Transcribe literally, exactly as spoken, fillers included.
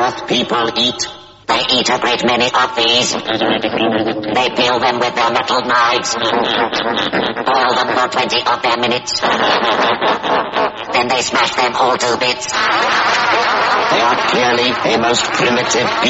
earth people eat? They eat a great many of these. They peel them with their metal knives. Boil them for twenty of their minutes. Then they smash them all to bits. They are clearly a most primitive people.